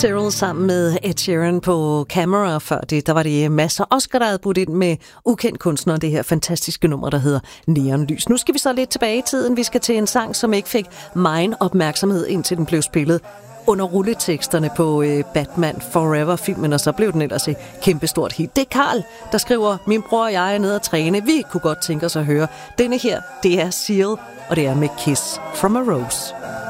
Cyril sammen med Ed Sheeran på Camera. Før det, der var det masser Oscar, der havde budt ind med ukendt kunstner. Det her fantastiske nummer, der hedder Neonlys. Nu skal vi så lidt tilbage i tiden. Vi skal til en sang, som ikke fik megen opmærksomhed, indtil den blev spillet under rulleteksterne på Batman Forever-filmen, og så blev den ellers et kæmpestort hit. Det er Karl, der skriver: min bror og jeg er nede at træne. Vi kunne godt tænke os at høre denne her. Det er Seal, og det er med Kiss from a Rose.